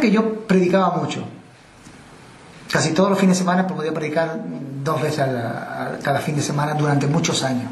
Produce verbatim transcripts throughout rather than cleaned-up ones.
que yo predicaba mucho. Casi todos los fines de semana, pues podía predicar dos veces a la, a cada fin de semana durante muchos años.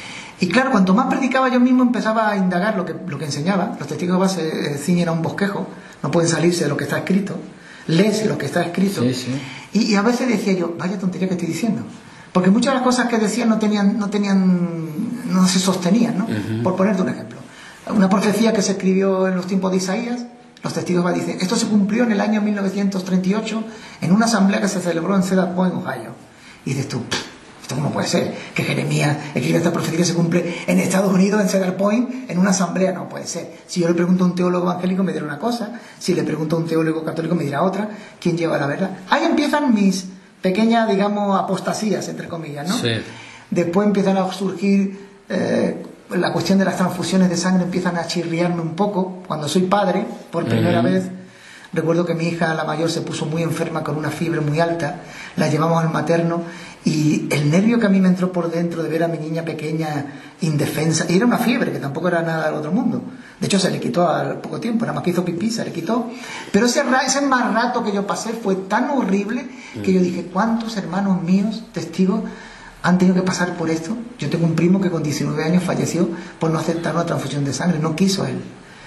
Y claro, cuanto más predicaba yo mismo empezaba a indagar lo que, lo que enseñaba. Los testigos de Jehová se ciñen a un bosquejo, no pueden salirse de lo que está escrito. Lees lo que está escrito. Sí, sí. Y, y a veces decía yo, vaya tontería que estoy diciendo. Porque muchas de las cosas que decían no tenían, no tenían, no se sostenían, ¿no? Uh-huh. Por ponerte un ejemplo. Una profecía que se escribió en los tiempos de Isaías, los testigos de Jehová dicen, esto se cumplió en el año mil novecientos treinta y ocho en una asamblea que se celebró en Cedar Point, Ohio. Y dices tú, ¿esto cómo puede ser? Que Jeremías escribe esta profecía que se cumple en Estados Unidos, en Cedar Point, en una asamblea. No puede ser. Si yo le pregunto a un teólogo evangélico me dirá una cosa, si le pregunto a un teólogo católico me dirá otra. ¿Quién lleva la verdad? Ahí empiezan mis pequeñas, digamos, apostasías, entre comillas, ¿no? Sí. Después empiezan a surgir eh, la cuestión de las transfusiones de sangre, empiezan a chirriarme un poco. Cuando soy padre, por primera uh-huh. vez, recuerdo que mi hija, la mayor, se puso muy enferma con una fiebre muy alta, la llevamos al materno y el nervio que a mí me entró por dentro de ver a mi niña pequeña indefensa, y era una fiebre que tampoco era nada del otro mundo, de hecho se le quitó al poco tiempo, nada más que hizo pipí, se le quitó, pero ese, ese mal rato que yo pasé fue tan horrible que yo dije, ¿cuántos hermanos míos, testigos, han tenido que pasar por esto? Yo tengo un primo que con diecinueve años falleció por no aceptar una transfusión de sangre, no quiso él.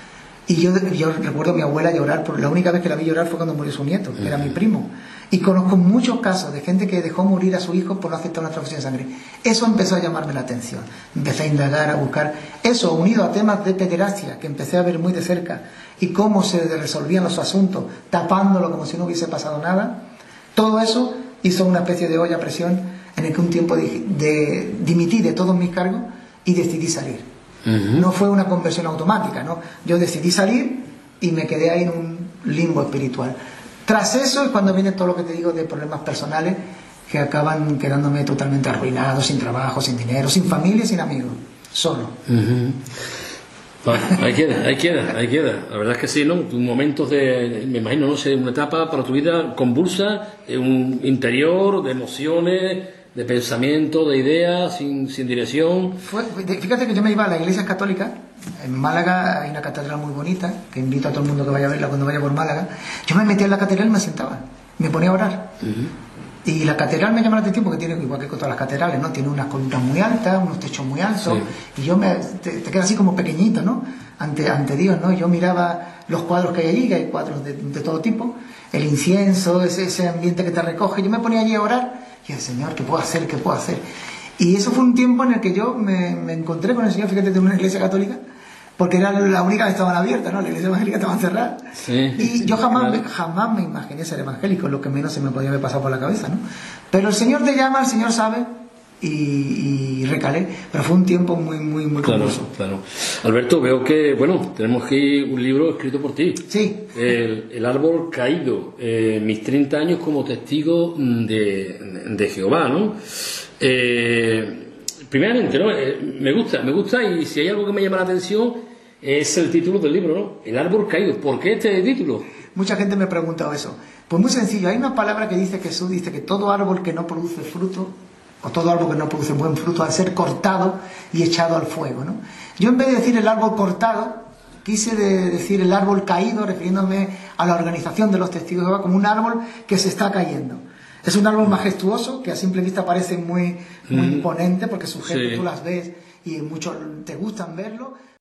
Y yo, yo recuerdo a mi abuela llorar, porque la única vez que la vi llorar fue cuando murió su nieto, que era mi primo. Y conozco muchos casos de gente que dejó morir a su hijo por no aceptar una transfusión de sangre. Eso empezó a llamarme la atención. Empecé a indagar, a buscar. Eso, unido a temas de pederastia, que empecé a ver muy de cerca, y cómo se resolvían los asuntos, tapándolo como si no hubiese pasado nada. Todo eso hizo una especie de olla a presión en el que un tiempo de, de, dimití de todos mis cargos y decidí salir. Uh-huh. No fue una conversión automática, ¿no? Yo decidí salir y me quedé ahí en un limbo espiritual. Tras eso es cuando viene todo lo que te digo de problemas personales que acaban quedándome totalmente arruinado, sin trabajo, sin dinero, sin familia, sin amigos, solo. Uh-huh. Bueno, ahí queda, ahí queda, ahí queda. La verdad es que sí, ¿no? Momentos de, me imagino, no sé, una etapa para tu vida convulsa, un interior de emociones, de pensamiento, de ideas, sin, sin dirección. Fue, fíjate que yo me iba a la iglesia católica. En Málaga hay una catedral muy bonita, que invito a todo el mundo que vaya a verla cuando vaya por Málaga. Yo me metía en la catedral y me sentaba, me ponía a orar. Uh-huh. Y la catedral me llama la atención porque tiene, igual que con todas las catedrales, ¿no? Tiene unas columnas muy altas, unos techos muy altos, sí. Y yo me, te, te quedas así como pequeñito, ¿no? Ante, ante Dios, ¿no? Yo miraba los cuadros que hay allí, que hay cuadros de, de todo tipo, el incienso, ese, ese ambiente que te recoge. Yo me ponía allí a orar y el Señor, ¿qué puedo hacer? ¿Qué puedo hacer? Y eso fue un tiempo en el que yo me, me encontré con el Señor, fíjate, de una iglesia católica, porque era la única que estaban abiertas, ¿no? La iglesia evangélica estaba cerrada. Sí, y sí, yo jamás, claro. me, jamás me imaginé ser evangélico, lo que menos se me podía haber pasado por la cabeza, ¿no? Pero el Señor te llama, el Señor sabe, y, y recalé. Pero fue un tiempo muy, muy, muy claro, confuso. Claro. Alberto, veo que, bueno, tenemos aquí un libro escrito por ti. Sí. El, el árbol caído, eh, mis treinta años como testigo de, de Jehová, ¿no? Eh, primeramente, ¿no? Eh, me gusta, me gusta, y si hay algo que me llama la atención es el título del libro, ¿no? El árbol caído. ¿Por qué este título? Mucha gente me ha preguntado eso. Pues muy sencillo, hay una palabra que dice Jesús, dice que todo árbol que no produce fruto, o todo árbol que no produce buen fruto, ha de ser cortado y echado al fuego, ¿no? Yo, en vez de decir el árbol cortado, quise de decir el árbol caído, refiriéndome a la organización de los testigos de Jehová como un árbol que se está cayendo. Es un árbol majestuoso, que a simple vista parece muy, muy mm. imponente, porque sus genes sí. tú las ves y muchos te gustan verlo,